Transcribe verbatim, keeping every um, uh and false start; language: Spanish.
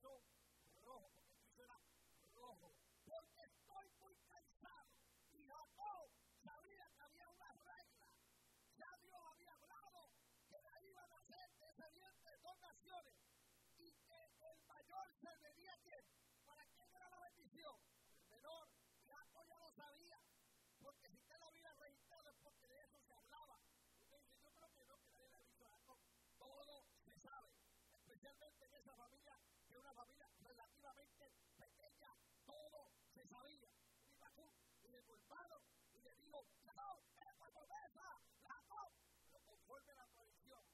puso rojo, porque aquí será rojo, porque estoy muy cansado. Y Jacob sabía que había una regla. Ya Dios había hablado que la iban a hacer descendientes de dos naciones y que el mayor serviría a quién. ¿Para quién era la bendición? El menor. Y Jacob ya lo sabía, porque si usted lo hubiera registrado es porque de eso se hablaba. Usted dice, yo creo que no, que nadie le ha dicho a Jacob. Todo se sabe, especialmente en esa familia, que es una familia relativamente pequeña, todo se sabía. Y tú, y de tu hermano,